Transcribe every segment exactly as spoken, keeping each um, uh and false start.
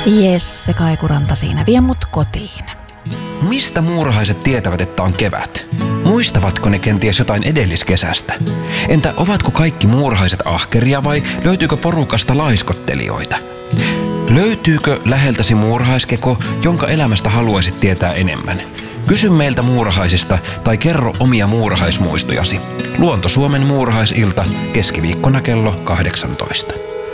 Jesse Kaikuranta siinä, vie mut kotiin. Mistä muurahaiset tietävät, että on kevät? Muistavatko ne kenties jotain edelliskesästä? Entä ovatko kaikki muurahaiset ahkeria vai löytyykö porukasta laiskottelijoita? Löytyykö läheltäsi muurahaiskeko, jonka elämästä haluaisit tietää enemmän? Kysy meiltä muurahaisista tai kerro omia muurahaismuistojasi. Luonto Suomen muurahaisilta keskiviikkona kello kahdeksantoista.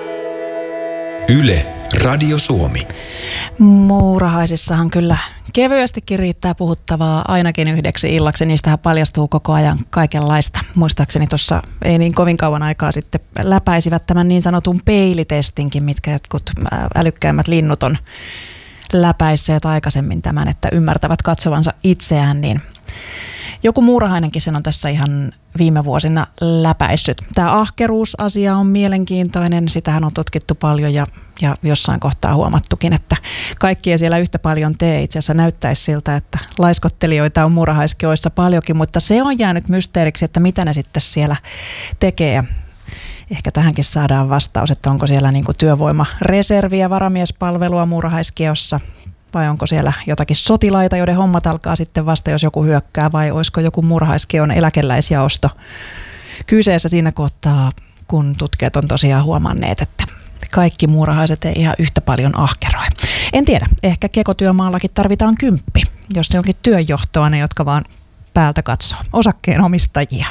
Yle, Radio Suomi. Muurahaisissahan kyllä kevyestikin riittää puhuttavaa ainakin yhdeksi illaksi. Niistähän paljastuu koko ajan kaikenlaista. Muistaakseni tuossa ei niin kovin kauan aikaa sitten läpäisivät tämän niin sanotun peilitestinkin, mitkä jotkut älykkäimmät linnut on läpäisseet aikaisemmin tämän, että ymmärtävät katsovansa itseään, niin joku muurahainenkin sen on tässä ihan viime vuosina läpäissyt. Tämä ahkeruusasia on mielenkiintoinen, sitähän on tutkittu paljon ja, ja jossain kohtaa huomattukin, että kaikki ei siellä yhtä paljon tee. Itse asiassa näyttäisi siltä, että laiskottelijoita on muurahaiskeoissa paljonkin, mutta se on jäänyt mysteeriksi, että mitä ne sitten siellä tekee. Ehkä tähänkin saadaan vastaus, että onko siellä niinku työvoimareserviä, varamiespalvelua muurahaiskeossa vai onko siellä jotakin sotilaita, joiden hommat alkaa sitten vasta, jos joku hyökkää, vai olisiko joku muurahaiskeon eläkeläisjaosto kyseessä siinä kohtaa, kun tutkijat on tosiaan huomanneet, että kaikki muurahaiset ei ihan yhtä paljon ahkeroi. En tiedä, ehkä kekotyömaallakin tarvitaan kymppi, jos ne onkin työnjohtoa, ne jotka vaan päältä katsoo, osakkeenomistajia.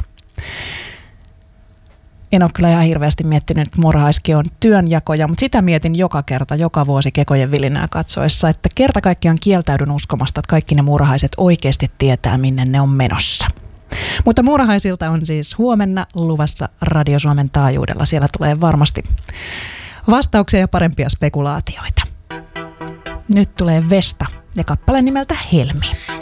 En ole kyllä ihan hirveästi miettinyt muurahaiskeon työnjakoja, mutta sitä mietin joka kerta, joka vuosi kekojen vilinää katsoessa, että kerta kaikkiaan kieltäydyn uskomasta, että kaikki ne muurahaiset oikeasti tietää, minne ne on menossa. Mutta muurahaisilta on siis huomenna luvassa Radio Suomen taajuudella. Siellä tulee varmasti vastauksia ja parempia spekulaatioita. Nyt tulee Vesta ja kappale nimeltä Helmi.